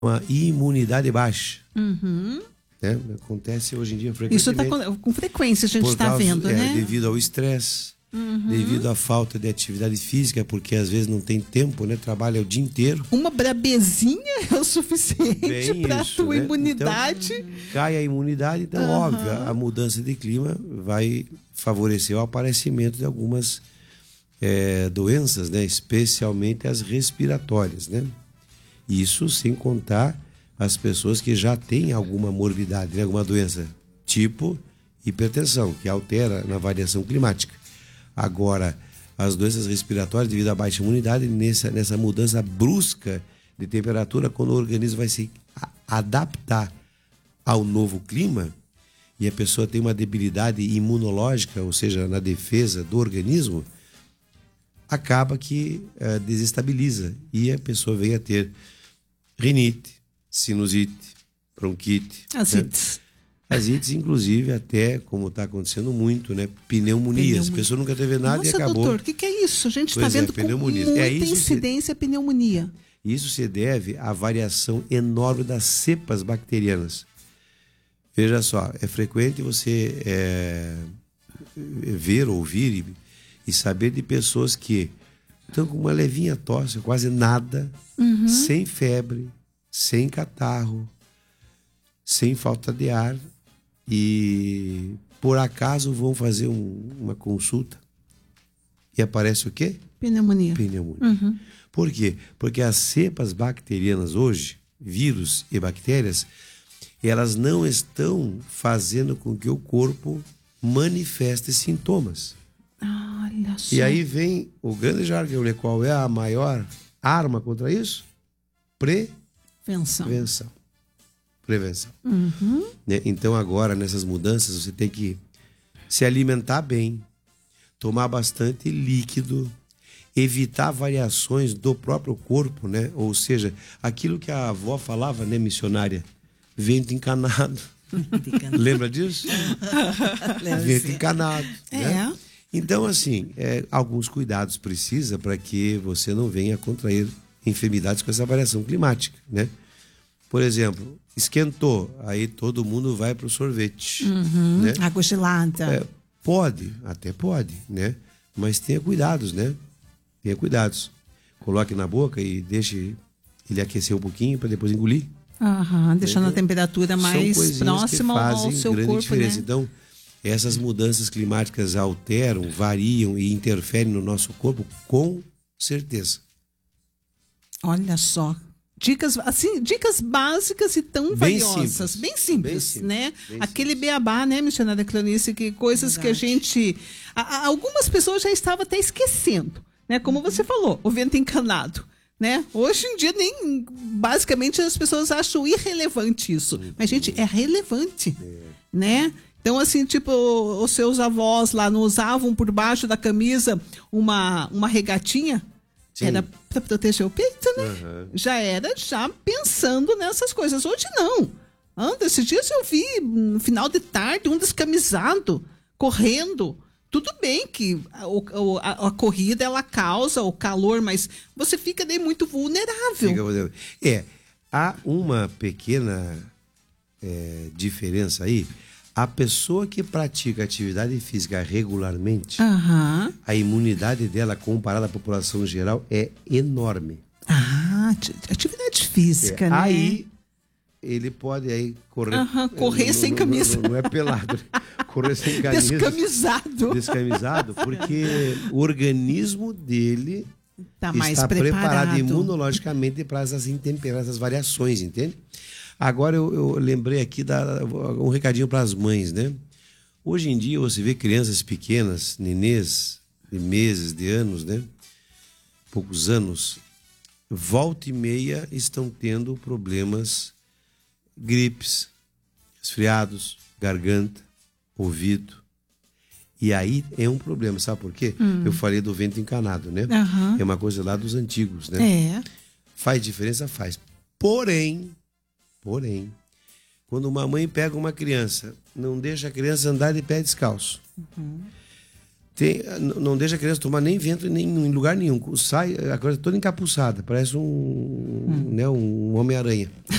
uma imunidade baixa. Uhum. Né? Acontece hoje em dia Isso frequentemente. está com frequência, a gente está vendo, né? Devido ao estresse, devido à falta de atividade física, porque às vezes não tem tempo, né? Trabalha o dia inteiro. Uma brabezinha é o suficiente para a tua né? imunidade. Então, cai a imunidade, então, óbvio, a mudança de clima vai favorecer o aparecimento de algumas doenças, né? Especialmente as respiratórias, né? Isso sem contar as pessoas que já têm alguma morbidade, né? Alguma doença, tipo hipertensão, que altera na variação climática. Agora, as doenças respiratórias, devido à baixa imunidade, nessa mudança brusca de temperatura, quando o organismo vai se adaptar ao novo clima, e a pessoa tem uma debilidade imunológica, ou seja, na defesa do organismo, acaba que desestabiliza e a pessoa vem a ter rinite, sinusite, bronquite. Asites. Né? Asites, inclusive, até, como está acontecendo muito, né? Pneumonias. A pessoa nunca teve nada. Nossa, e acabou. doutor, o que é isso? A gente está vendo com pneumonia. muita incidência pneumonia. Isso se deve à variação enorme das cepas bacterianas. Veja só, é frequente você ver, ouvir e saber de pessoas que estão com uma levinha tosse, quase nada, sem febre, sem catarro, sem falta de ar, e por acaso vão fazer uma consulta e aparece o quê? Pneumonia. Pneumonia. Por quê? Porque as cepas bacterianas hoje, vírus e bactérias, elas não estão fazendo com que o corpo manifeste sintomas. Olha só. E aí vem o grande jargão, né? Qual é a maior arma contra isso? Prevenção. Né? Então agora, nessas mudanças, você tem que se alimentar bem, tomar bastante líquido, evitar variações do próprio corpo, né? Ou seja, aquilo que a avó falava, né, missionária? Vento encanado. Lembra disso? Vento encanado. Né? Então, assim, alguns cuidados precisa para que você não venha contrair enfermidades com essa variação climática, né? Por exemplo, esquentou, aí todo mundo vai para o sorvete. Né? Água gelada. Até pode, né? Mas tenha cuidados, né? Tenha cuidados. Coloque na boca e deixe ele aquecer um pouquinho para depois engolir. Deixando a temperatura mais próxima ao seu corpo, diferença. né? Então, essas mudanças climáticas alteram, variam e interferem no nosso corpo, com certeza. Olha só. Dicas básicas e tão valiosas. Bem simples, né? Aquele beabá, né, missionária Cleonice, que coisas que a gente... Algumas pessoas já estavam até esquecendo, né? Como você falou, o vento encanado. Né? Hoje em dia, basicamente, as pessoas acham irrelevante isso. Mas, gente, é relevante. Né? Então, assim, tipo, os seus avós lá não usavam por baixo da camisa uma regatinha? Sim. Era para proteger o peito, né? Já pensando nessas coisas. Hoje não. Esses dias eu vi, no final de tarde, um descamisado, correndo. Tudo bem que a corrida ela causa o calor, mas você fica daí muito vulnerável. Há uma pequena diferença aí. A pessoa que pratica atividade física regularmente, a imunidade dela, comparada à população geral, é enorme. Atividade física, né? Aí ele pode correr... correr sem camisa. Não é pelado. Correr sem camisa. Descamisado, porque o organismo dele está mais preparado imunologicamente para essas intemperanças, essas variações, entende? Agora eu lembrei aqui um recadinho para as mães, né? Hoje em dia você vê crianças pequenas, nenês de meses, de anos, né? Poucos anos, volta e meia estão tendo problemas, gripes, resfriados, garganta, ouvido. E aí é um problema, sabe por quê? Eu falei do vento encanado, né? É uma coisa lá dos antigos, né? Faz diferença? Faz. Porém, quando uma mãe pega uma criança, não deixa a criança andar de pé descalço. Não deixa a criança tomar nem vento em lugar nenhum. Sai a coisa toda encapuçada, parece um Homem-Aranha.